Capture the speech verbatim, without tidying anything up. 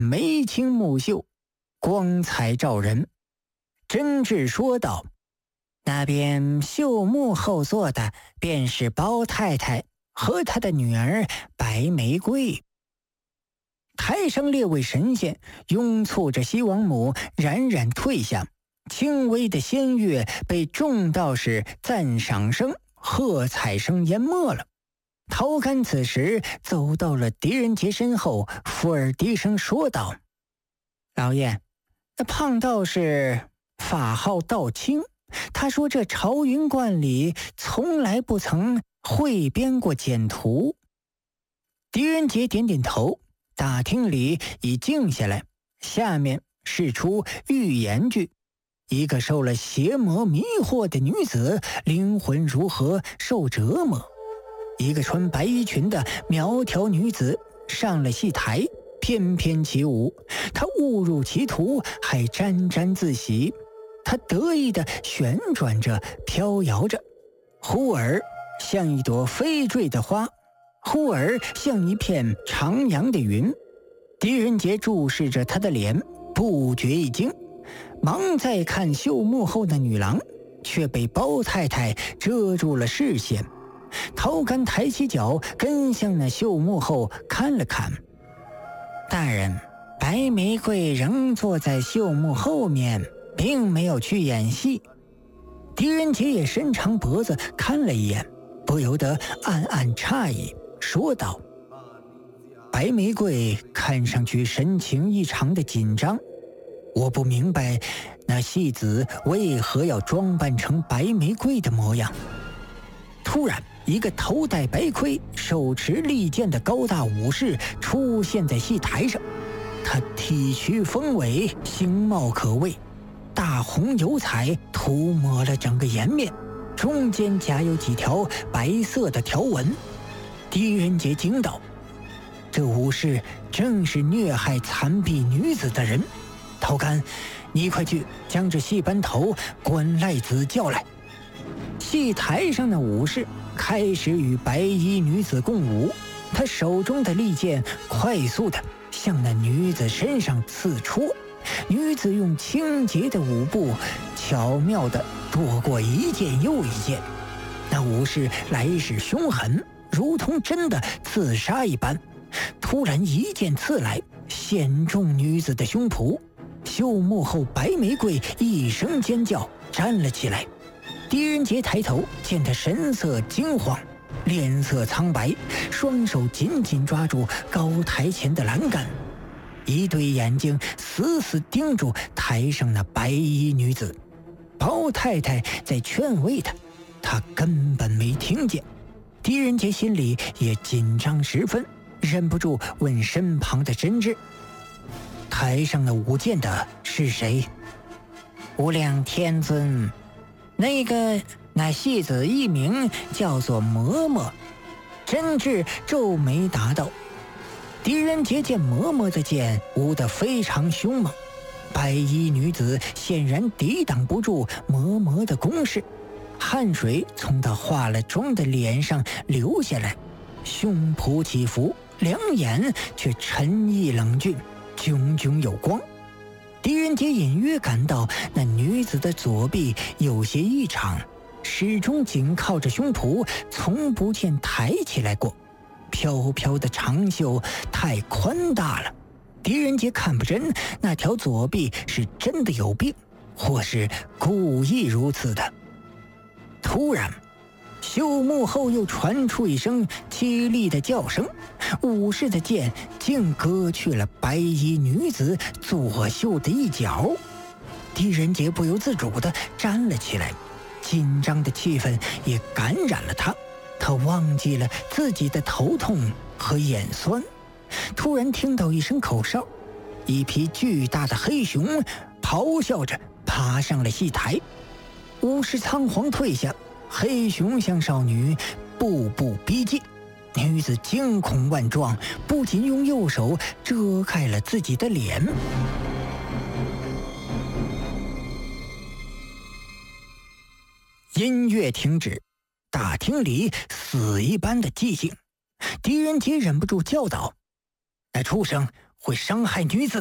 眉清目秀，光彩照人。真挚说道：“那边绣幕后坐的便是包太太和她的女儿白玫瑰。”台上列位神仙拥簇着西王母冉冉退下，轻微的仙乐被众道士赞赏声、喝彩声淹没了。陶干此时走到了狄仁杰身后，伏耳低声说道：“老爷，那胖道士法号道清，他说这朝云观里从来不曾汇编过简图。”狄仁杰点点头，大厅里已静下来，下面是出寓言剧：一个受了邪魔迷惑的女子，灵魂如何受折磨。一个穿白衣裙的苗条女子上了戏台，翩翩起舞，她误入歧途，还沾沾自喜。她得意地旋转着，飘摇着，忽而像一朵飞坠的花，忽而像一片徜徉的云。狄仁杰注视着她的脸，不觉一惊，忙再看绣幕后的女郎，却被包太太遮住了视线。陶干抬起脚跟向那绣幕后看了看。大人，白玫瑰仍坐在绣幕后面，并没有去演戏。狄仁杰也伸长脖子看了一眼，不由得暗暗诧异，说道：“白玫瑰看上去神情异常的紧张，我不明白那戏子为何要装扮成白玫瑰的模样。”突然，一个头戴白盔、手持利剑的高大武士出现在戏台上。他体躯丰伟，形貌可畏，大红油彩涂抹了整个颜面，中间夹有几条白色的条纹。狄仁杰惊道：“这武士正是虐害残婢女子的人。陶干，你快去将这戏班头关赖子叫来。”戏台上的武士开始与白衣女子共舞，他手中的利剑快速地向那女子身上刺戳，女子用清洁的舞步巧妙地躲过一剑又一剑。那武士来势凶狠，如同真的刺杀一般，突然一剑刺来，险中女子的胸脯。绣幕后白玫瑰一声尖叫，站了起来。狄仁杰抬头见他神色惊慌，脸色苍白，双手紧紧抓住高台前的栏杆，一对眼睛死死盯住台上那白衣女子。包太太在劝慰他，他根本没听见。狄仁杰心里也紧张十分，忍不住问身旁的真挚：“台上的舞剑的是谁？”“无量天尊。那个那戏子艺名叫做嬷嬷。”真挚皱眉答道。狄仁杰见嬷嬷的剑舞得非常凶猛，白衣女子显然抵挡不住嬷嬷的攻势，汗水从她化了妆的脸上流下来，胸脯起伏，两眼却沉毅冷峻，炯炯有光。狄仁杰隐约感到那女子的左臂有些异常，始终紧靠着胸脯，从不见抬起来过。飘飘的长袖太宽大了，狄仁杰看不真那条左臂是真的有病，或是故意如此的。突然，绣幕后又传出一声凄厉的叫声，武士的剑竟割去了白衣女子左袖的一角。狄仁杰不由自主地站了起来，紧张的气氛也感染了他，他忘记了自己的头痛和眼酸。突然听到一声口哨，一匹巨大的黑熊咆哮着爬上了戏台。武士仓皇退下，黑熊向少女步步逼近。女子惊恐万状，不仅用右手遮盖了自己的脸。音乐停止，大厅里死一般的寂静。狄仁杰忍不住叫道：“那畜生， 会伤害女子。